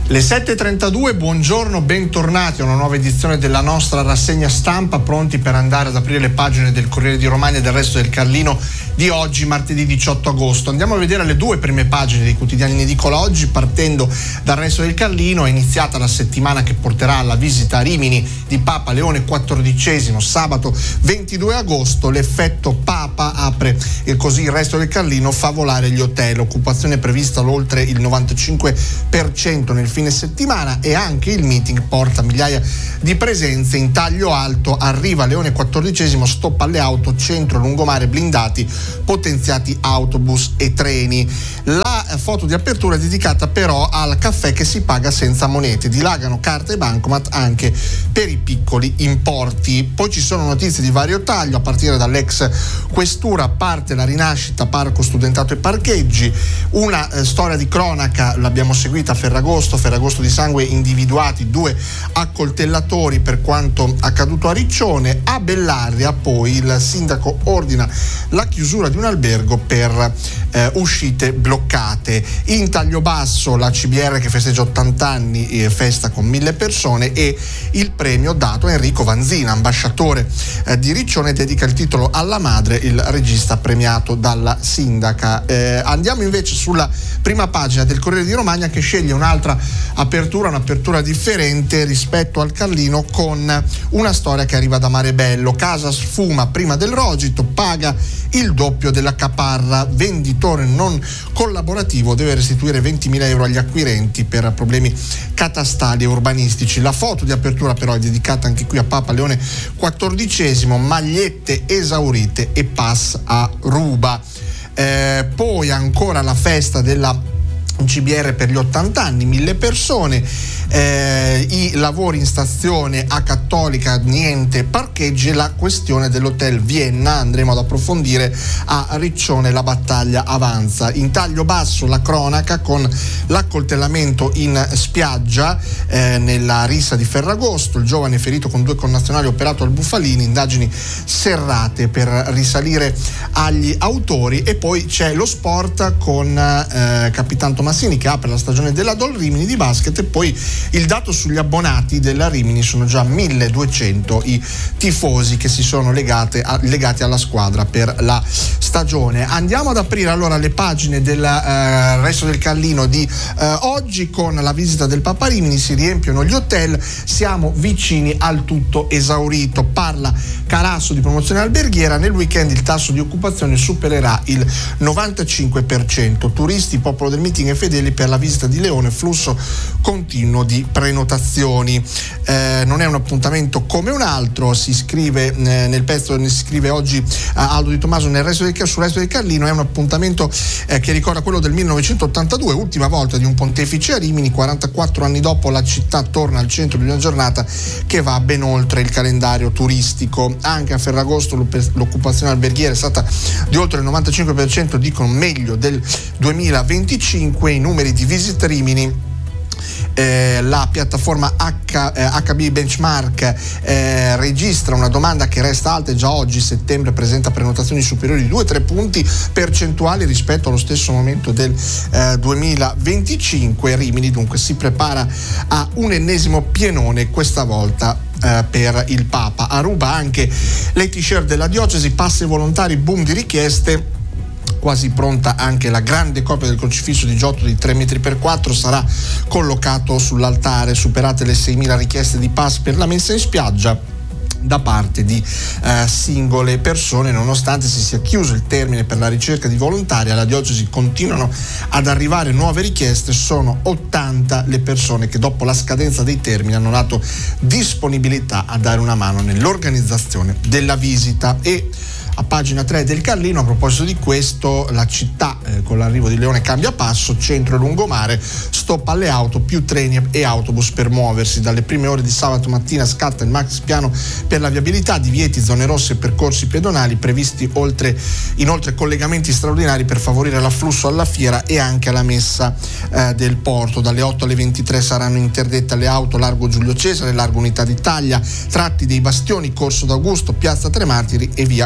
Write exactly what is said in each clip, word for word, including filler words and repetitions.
Le sette e trentadue, buongiorno, bentornati a una nuova edizione della nostra rassegna stampa, pronti per andare ad aprire le pagine del Corriere di Romagna e del Resto del Carlino di oggi, martedì diciotto agosto. Andiamo a vedere le due prime pagine dei quotidiani in edicola oggi, partendo dal Resto del Carlino. È iniziata la settimana che porterà alla visita a Rimini di Papa Leone quattordicesimo, sabato ventidue agosto. L'effetto Papa apre e così il Resto del Carlino, favolare gli hotel, occupazione prevista oltre il novantacinque per cento nel fine settimana, e anche il meeting porta migliaia di presenze. In taglio alto arriva Leone quattordicesimo, stop alle auto, centro lungomare blindati, potenziati autobus e treni. La foto di apertura è dedicata però al caffè che si paga senza monete, dilagano carte e bancomat anche per i piccoli importi. Poi ci sono notizie di vario taglio, a partire dall'ex questura parte la rinascita, parco, studentato e parcheggi, una eh, storia di cronaca, l'abbiamo seguita a Ferragosto, Ferragosto di sangue, individuati due accoltellatori per quanto accaduto a Riccione. A Bellaria poi il sindaco ordina la chiusura di un albergo per eh, uscite bloccate. In taglio basso la C B R che festeggia ottanta anni, eh, festa con mille persone, e il premio dato a Enrico Vanzina, ambasciatore eh, di Riccione, dedica il titolo alla madre, il regista premiato dalla sindaca. Eh, andiamo invece sulla prima pagina del Corriere di Romagna, che sceglie un'altra apertura, un'apertura differente rispetto al Carlino, con una storia che arriva da Marebello. Casa sfuma prima del rogito, paga il doppio della caparra, venditore non collaborativo deve restituire ventimila euro agli acquirenti per problemi catastali e urbanistici. La foto di apertura però è dedicata anche qui a Papa Leone quattordicesimo, magliette esaurite e pass a ruba. Eh, poi ancora la festa della C B R per gli ottanta anni, mille persone, eh, i lavori in stazione a Cattolica, niente parcheggi, la questione dell'hotel Vienna, andremo ad approfondire a Riccione, la battaglia avanza. In taglio basso la cronaca con l'accoltellamento in spiaggia eh, nella rissa di Ferragosto, il giovane ferito con due connazionali operato al Bufalini, indagini serrate per risalire agli autori. E poi c'è lo sport con eh, Capitan Tomassini che apre la stagione della Dol Rimini di basket, e poi il dato sugli abbonati della Rimini: sono già milleduecento i tifosi che si sono legate a, legati alla squadra per la stagione. Andiamo ad aprire allora le pagine del eh, Resto del Carlino di eh, oggi con la visita del Papa a Rimini. Si riempiono gli hotel, siamo vicini al tutto esaurito. Parla Carasso di promozione alberghiera, nel weekend il tasso di occupazione supererà il novantacinque per cento. Turisti, popolo del meeting e fedeli per la visita di Leone, flusso continuo di prenotazioni. Eh, non è un appuntamento come un altro, si scrive eh, nel pezzo, ne si scrive oggi eh, Aldo Di Tommaso nel resto del, sul Resto del Carlino. È un appuntamento eh, che ricorda quello del millenovecentottantadue, ultima volta di un pontefice a Rimini. quarantaquattro anni dopo la città torna al centro di una giornata che va ben oltre il calendario turistico. Anche a Ferragosto l'occupazione alberghiera è stata di oltre il novantacinque per cento, dicono meglio del duemilaventicinque. I numeri di Visit Rimini, Eh, la piattaforma H, eh, H B Benchmark eh, registra una domanda che resta alta, e già oggi settembre presenta prenotazioni superiori di due tre punti percentuali rispetto allo stesso momento del eh, duemilaventicinque. Rimini dunque si prepara a un ennesimo pienone, questa volta eh, per il Papa. A ruba anche le t-shirt della diocesi, passe volontari, boom di richieste. Quasi pronta anche la grande copia del crocifisso di Giotto di tre metri per quattro, sarà collocato sull'altare. Superate le seimila richieste di pass per la messa in spiaggia da parte di eh, singole persone. Nonostante si sia chiuso il termine per la ricerca di volontari, alla diocesi continuano ad arrivare nuove richieste. Sono ottanta le persone che dopo la scadenza dei termini hanno dato disponibilità a dare una mano nell'organizzazione della visita. E a pagina tre del Carlino, a proposito di questo, la città eh, con l'arrivo di Leone cambia passo, centro e lungomare, stop alle auto, più treni e autobus per muoversi. Dalle prime ore di sabato mattina scatta il max piano per la viabilità, divieti, zone rosse e percorsi pedonali, previsti oltre, inoltre collegamenti straordinari per favorire l'afflusso alla fiera e anche alla messa eh, del porto. Dalle otto alle ventitré saranno interdette le auto largo Giulio Cesare, largo Unità d'Italia, tratti dei Bastioni, Corso d'Augusto, Piazza Tre Martiri e via quattro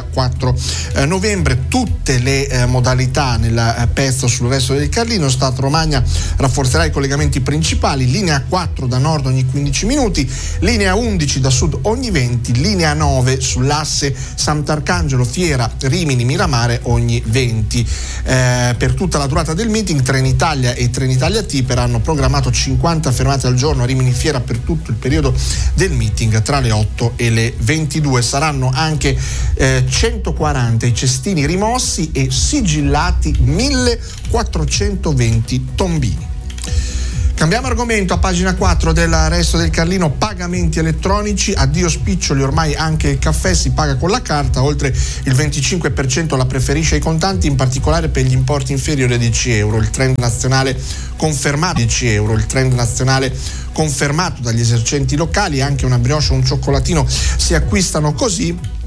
quattro eh, novembre. Tutte le eh, modalità nella eh, pezza sul resto del Carlino. Stade Romagna rafforzerà i collegamenti principali, linea quattro da nord ogni quindici minuti, linea undici da sud ogni venti, linea nove sull'asse Sant'Arcangelo, Fiera, Rimini, Miramare ogni venti. Eh, per tutta la durata del meeting Trenitalia e Trenitalia Tipper hanno programmato cinquanta fermate al giorno a Rimini Fiera per tutto il periodo del meeting tra le otto e le ventidue. Saranno anche eh, centoquaranta i cestini rimossi e sigillati millequattrocentoventi tombini. Cambiamo argomento, a pagina quattro del Resto del Carlino, pagamenti elettronici, addio spiccioli, ormai anche il caffè si paga con la carta, oltre il venticinque per cento la preferisce ai contanti, in particolare per gli importi inferiori a dieci euro. Il trend nazionale confermato dieci euro, il trend nazionale confermato dagli esercenti locali, anche una brioche o un cioccolatino si acquistano così.